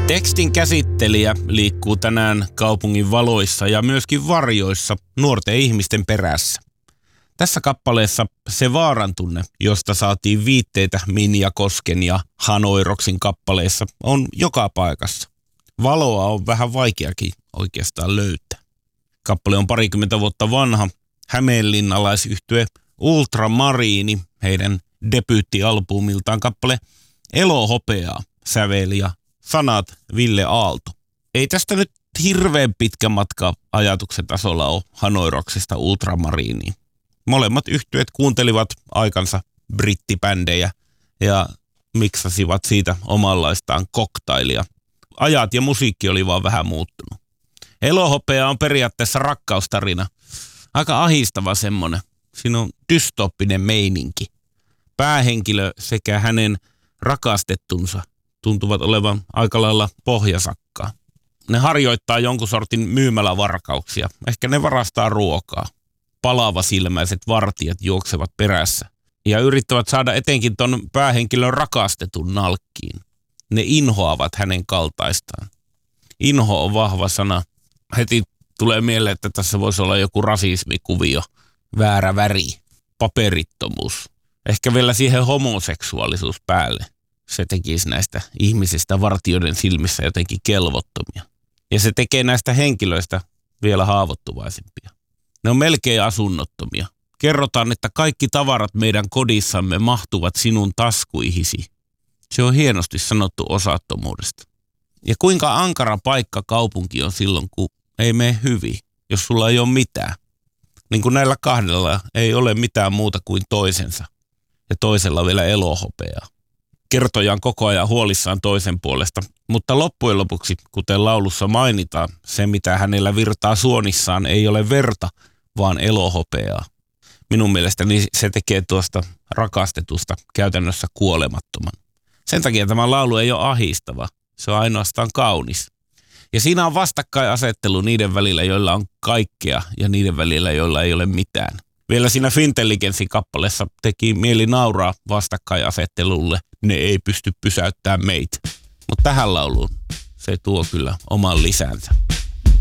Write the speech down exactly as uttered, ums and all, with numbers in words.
Tekstin käsittelijä liikkuu tänään kaupungin valoissa ja myöskin varjoissa nuorten ihmisten perässä. Tässä kappaleessa se vaarantunne, josta saatiin viitteitä Minja Kosken ja Hanoiroksin kappaleissa, on joka paikassa. Valoa on vähän vaikeakin oikeastaan löytää. Kappale on parikymmentä vuotta vanha. Hämeenlinnalaisyhtye Ultramariini, heidän debyyttialbumiltaan kappale Elohopeaa, säveli ja sanat Ville Aalto. Ei tästä nyt hirveän pitkä matka ajatuksen tasolla ole Hanoiroksista Ultramariiniin. Molemmat yhtyeet kuuntelivat aikansa brittibändejä ja miksasivat siitä omanlaistaan koktailia. Ajat ja musiikki oli vaan vähän muuttunut. Elohopea on periaatteessa rakkaustarina. Aika ahistava semmonen. Siinä on dystooppinen meininki. Päähenkilö sekä hänen rakastettunsa tuntuvat olevan aika lailla pohjasakkaa. Ne harjoittaa jonkun sortin myymälävarkauksia. Ehkä ne varastaa ruokaa. Palavasilmäiset vartijat juoksevat perässä ja yrittävät saada etenkin ton päähenkilön rakastetun nalkkiin. Ne inhoavat hänen kaltaistaan. Inho on vahva sana. Heti tulee mieleen, että tässä voisi olla joku rasismikuvio, väärä väri, paperittomuus. Ehkä vielä siihen homoseksuaalisuus päälle. Se tekisi näistä ihmisistä vartijoiden silmissä jotenkin kelvottomia. Ja se tekee näistä henkilöistä vielä haavoittuvaisempia. Ne on melkein asunnottomia. Kerrotaan, että kaikki tavarat meidän kodissamme mahtuvat sinun taskuihisi. Se on hienosti sanottu osattomuudesta. Ja kuinka ankara paikka kaupunki on silloin, kun ei mene hyvin, jos sulla ei ole mitään. Niin kuin näillä kahdella ei ole mitään muuta kuin toisensa. Ja toisella vielä elohopeaa. Kertoja on koko ajan huolissaan toisen puolesta, mutta loppujen lopuksi, kuten laulussa mainitaan, se mitä hänellä virtaa suonissaan ei ole verta, vaan elohopeaa. Minun mielestäni se tekee tuosta rakastetusta käytännössä kuolemattoman. Sen takia tämä laulu ei ole ahistava, se on ainoastaan kaunis. Ja siinä on vastakkainasettelu niiden välillä, joilla on kaikkea ja niiden välillä, joilla ei ole mitään. Vielä siinä Fintelligenssin kappaleessa teki mieli nauraa vastakkainasettelulle, ne ei pysty pysäyttämään meitä. Mutta tähän lauluun se tuo kyllä oman lisänsä.